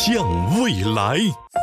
向未来。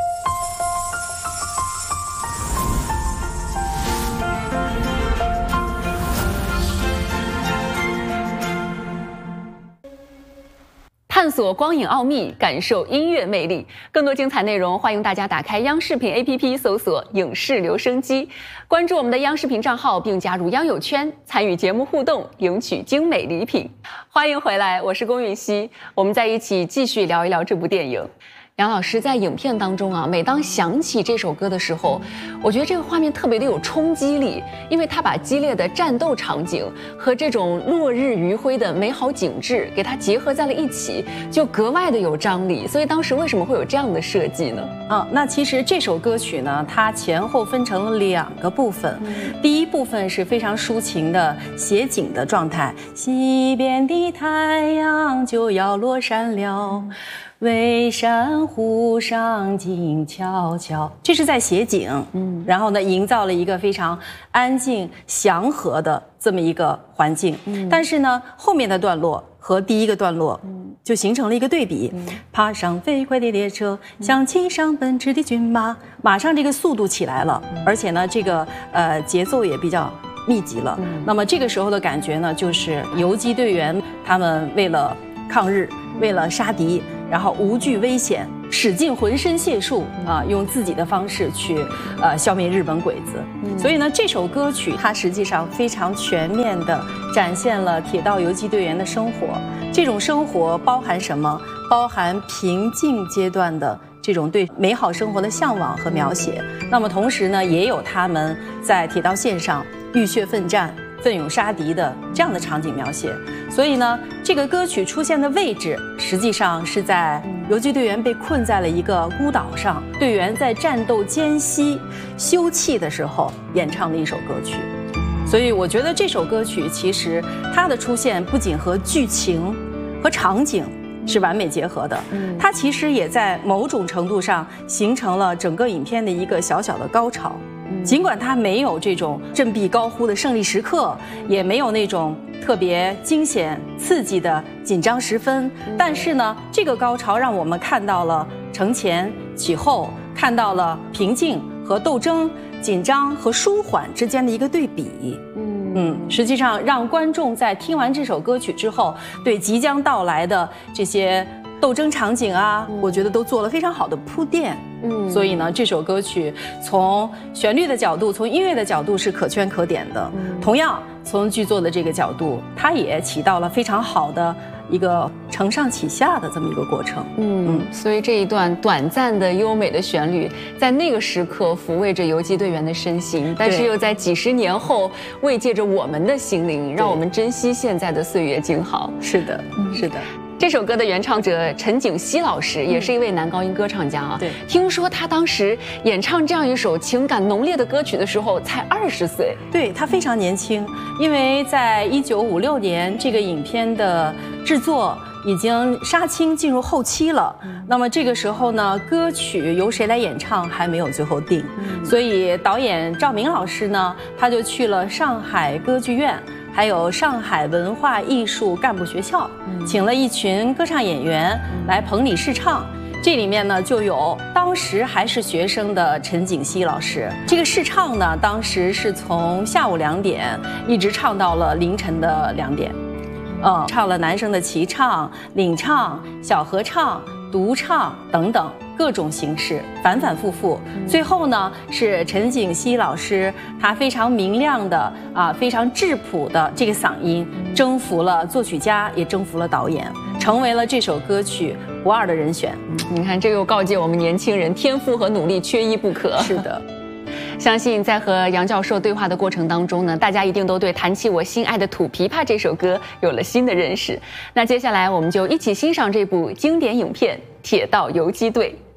探索光影奥秘，感受音乐魅力。更多精彩内容，欢迎大家打开央视频 APP， 搜索“影视留声机”，关注我们的央视频账号，并加入央友圈，参与节目互动，领取精美礼品。欢迎回来，我是龚允熙，我们在一起继续聊一聊这部电影。杨老师在影片当中啊，每当想起这首歌的时候，我觉得这个画面特别的有冲击力，因为他把激烈的战斗场景和这种落日余晖的美好景致给它结合在了一起，就格外的有张力。所以当时为什么会有这样的设计呢？ 那其实这首歌曲呢，它前后分成了2个部分。第一部分是非常抒情的写景的状态，西边的太阳就要落山了。巍山湖上静悄悄，这是在写景，然后呢，营造了一个非常安静祥和的这么一个环境。但是呢，后面的段落和第一个段落就形成了一个对比。爬上飞快的列车，像骑上奔驰的骏马，马上这个速度起来了，而且呢，这个节奏也比较密集了。那么这个时候的感觉呢，就是游击队员他们为了抗日，为了杀敌，然后无惧危险，使尽浑身解数用自己的方式去消灭日本鬼子。所以呢，这首歌曲它实际上非常全面地展现了铁道游击队员的生活。这种生活包含什么？包含平静阶段的这种对美好生活的向往和描写。那么同时呢，也有他们在铁道线上浴血奋战、奋勇杀敌的这样的场景描写。所以呢，这个歌曲出现的位置实际上是在游击队员被困在了一个孤岛上，队员在战斗间隙休憩的时候演唱的一首歌曲。所以我觉得这首歌曲其实它的出现不仅和剧情和场景是完美结合的，它其实也在某种程度上形成了整个影片的一个小小的高潮。尽管它没有这种振臂高呼的胜利时刻，也没有那种特别惊险刺激的紧张时分，但是呢，这个高潮让我们看到了承前启后，看到了平静和斗争、紧张和舒缓之间的一个对比。实际上让观众在听完这首歌曲之后，对即将到来的这些斗争场景我觉得都做了非常好的铺垫。所以呢，这首歌曲从旋律的角度，从音乐的角度是可圈可点的。同样，从剧作的这个角度，它也起到了非常好的一个承上启下的这么一个过程。 所以这一段短暂的优美的旋律，在那个时刻抚慰着游击队员的身心，但是又在几十年后慰藉着我们的心灵，让我们珍惜现在的岁月静好。 是的，是的。 这首歌的原唱者陈景熙老师也是一位男高音歌唱家对， 听说他当时演唱这样一首情感浓烈的歌曲的时候才20岁。 对，他非常年轻，因为在1956年这个影片的制作已经杀青进入后期了。那么这个时候呢，歌曲由谁来演唱还没有最后定，所以导演赵明老师呢，他就去了上海歌剧院还有上海文化艺术干部学校，请了一群歌唱演员来棚里试唱。这里面呢，就有当时还是学生的陈景熙老师。这个试唱呢，当时是从下午2点一直唱到了凌晨的2点。唱了男生的齐唱、领唱、小合唱、独唱等等各种形式，反反复复。最后呢，是陈景熙老师他非常明亮的非常质朴的这个嗓音，征服了作曲家，也征服了导演，成为了这首歌曲不二的人选。 你看，这又告诫我们年轻人，天赋和努力缺一不可。 是的。 相信在和杨教授对话的过程当中呢，大家一定都对《弹起我心爱的土琵琶》这首歌有了新的认识。那接下来我们就一起欣赏这部经典影片《铁道游击队》。